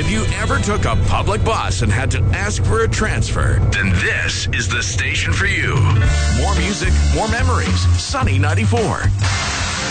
If you ever took a public bus and had to ask for a transfer, then this is the station for you. More music, more memories. Sunny 94.